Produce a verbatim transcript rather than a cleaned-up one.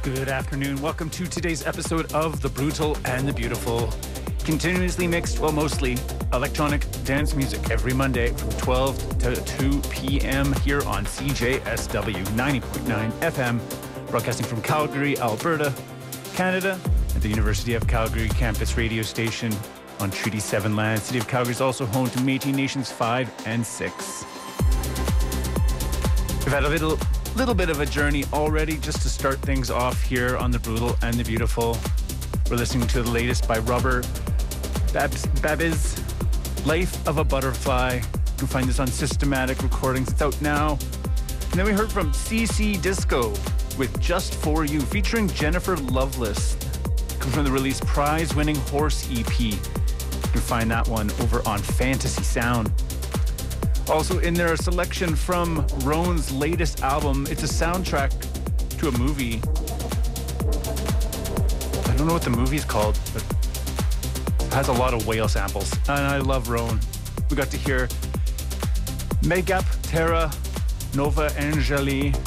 Good afternoon. Welcome to today's episode of The Brutal and the Beautiful. Continuously mixed, well, mostly electronic dance music every Monday from twelve to two p.m. here on C J S W ninety point nine F M, broadcasting from Calgary, Alberta, Canada, at the University of Calgary campus radio station on Treaty seven land. City of Calgary is also home to Métis Nations five and six. We've had a little little bit of a journey already just to start things off here on The Brutal and the Beautiful. We're listening to the latest by Rubber Babs, Babiz, Life of a Butterfly. You can find this on Systematic Recordings. It's out now. And then we heard from C C Disco with Just For You, featuring Jennifer Loveless. Comes from the release Prize-Winning Horse E P. You can find that one over on Fantasy Sound. Also in there, a selection from Roan's latest album. It's a soundtrack to a movie. I don't know what the movie's called, but it has a lot of whale samples. And I love Roan. We got to hear Megap Terra Nova Angeli